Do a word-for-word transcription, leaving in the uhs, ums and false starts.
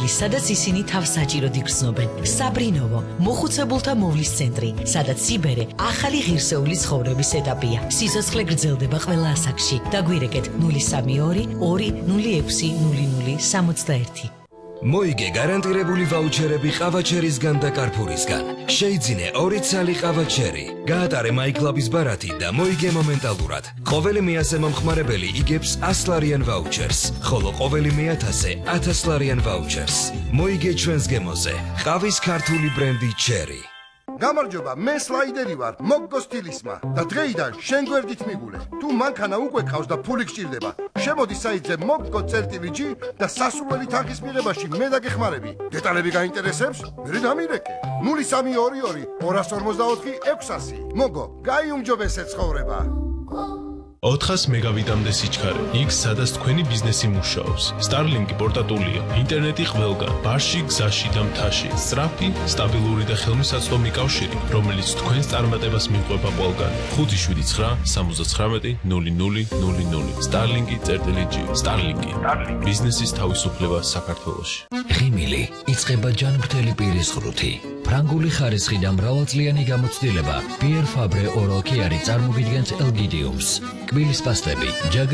სადაც ისინი თავს საჭიროდ იგრძნობენ. საბრინოვო, მოხუცებულთა მოვლის ცენტრი, სადაც სიბერე ახალი ღირსეული ცხოვრების ეტაპია. სიცოცხლე გრძელდება ყველა ასაკში. დაგვირეკეთ ნული სამი ორი ორი ნული ექვსი ნული ნული სამოცდაერთი. მოიგე გარანტირებული ვაუჩერები ყავაჩერისგან და კარფურისგან. შეიძინე ორი ცალი ყავაჩერი. გაატარე MyClub-ის ბარათი და მოიგე მომენტალურად. ყოველი მეათე მომხმარებელი იგებს ასლარიან ვაუჩერს, ხოლო ყოველი მეათასე ათასლარიან ვაუჩერს. მოიგე ჩვენს გემოზე. ყავის ქართული ბრენდი ჩერი. გამარჯობა, მე სლაიდერი ვარ, მოგგო სტილისმა და დღეიდან შენ გვერდით მიგულე. თუ მანქანა უკვე ყავს და ფული გჭირდება, შემოდი საიტზე მოგგო წერტილი ჯი და სასურველი თანხის მიღებაში მე დაგეხმარები. დეტალები გაინტერესებს? მე დამირეკე. ნული სამი ორი ორი ორას ორმოცდაოთხი ექვსასი. მოგო, გაიუმჯობესე ცხოვრება. ოთხას მეგავიტამდე სიჩქარე. იქ სადაც თქვენი ბიზნესი მუშაობს. Starlink პორტატულია, ინტერნეტი ყველგან, ბარში, გზაში და მთაში. სწრაფი, სტაბილური და ხელმისაწვდომი კავშირი, რომელიც თქვენს წარმატებას მიყვება ყველგან. ხუთი შვიდი ცხრა სამოცდათხრამეტი ნული ნული ნული ნული. Starlink წერტილი ჯი. Starlink. ბიზნესის თავისუფლება საქართველოში. ღიმილი იწყება ჯანმრთელი პირის ღრუთი. ფრანგული ხარისხი და მრავალწლიანი გამოცდილება Pierre Fabre Oral Care წარმოგიდგენთ ელგიდიუმს. კბილის პასტები,